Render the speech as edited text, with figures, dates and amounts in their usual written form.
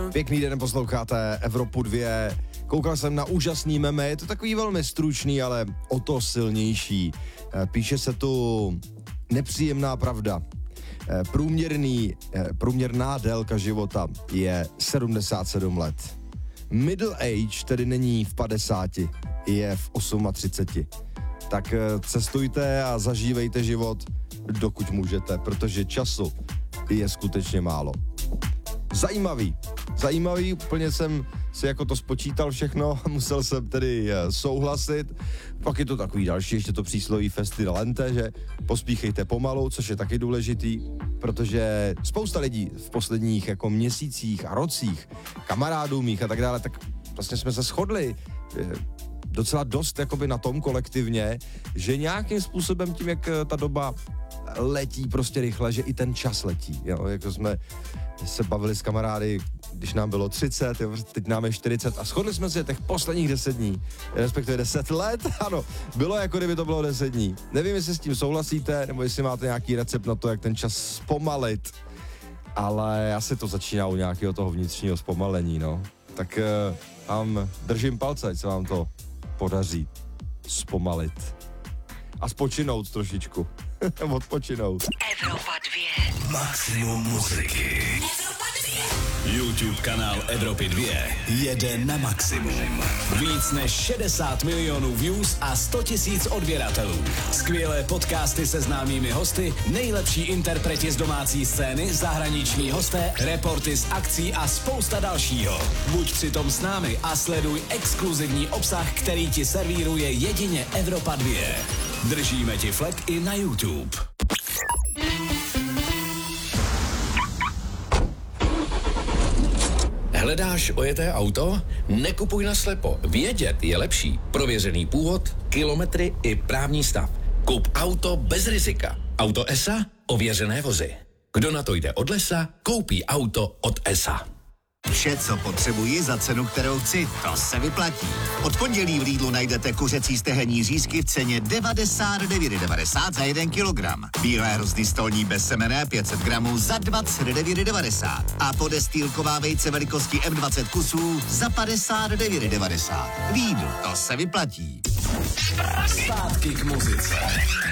Pěkný den, posloucháte Evropu 2. Koukal jsem na úžasný meme, je to takový velmi stručný, ale o to silnější. Píše se tu nepříjemná pravda. Průměrná délka života je 77 let. Middle age tedy není v 50, je v 38. Tak cestujte a zažívejte život, dokud můžete, protože času je skutečně málo. Zajímavý, úplně jsem si jako to spočítal všechno, musel jsem tedy souhlasit. Pak je to takový další, ještě to přísloví festi lente, že pospíchejte pomalu, což je taky důležitý, protože spousta lidí v posledních jako měsících a rocích, kamarádů mých a tak dále, tak vlastně jsme se shodli docela dost jakoby na tom kolektivně, že nějakým způsobem tím, jak ta doba letí prostě rychle, že i ten čas letí, jo, jako jsme se bavili s kamarády, když nám bylo 30, jo, teď nám je 40 a shodli jsme se těch posledních 10 dní, respektive 10 let, ano, bylo jako kdyby to bylo 10 dní. Nevím, jestli s tím souhlasíte, nebo jestli máte nějaký recept na to, jak ten čas zpomalit, ale já si to začíná u nějakého toho vnitřního zpomalení, no. Tak vám držím palce, ať se vám to podaří zpomalit. A spočinout trošičku. Odpočinout. Evropa 2. Maximum muziky. Evropa 2. YouTube kanál Evropy 2 jede na maximum. Víc než 60 milionů views a 100 000 odběratelů. Skvělé podcasty se známými hosty, nejlepší interpreti z domácí scény, zahraniční hosté, reporty z akcí a spousta dalšího. Buď přitom s námi a sleduj exkluzivní obsah, který ti servíruje jedině Evropa 2. Držíme ti flek i na YouTube. Hledáš ojeté auto? Nekupuj naslepo. Vědět je lepší. Prověřený původ, kilometry i právní stav. Kup auto bez rizika. Auto ESA? Ověřené vozy. Kdo na to jde od lesa, koupí auto od ESA. Vše, co potřebuji za cenu, kterou chci, to se vyplatí. Od pondělí v Lidlu najdete kuřecí stehenní řízky v ceně 99,90 za 1 kilogram. Bílé hrozny stolní bezsemenné 500 gramů za 29,90 a podestýlková vejce velikosti M20 kusů za 59,90. Lidl, to se vyplatí. Zpátky k muzice.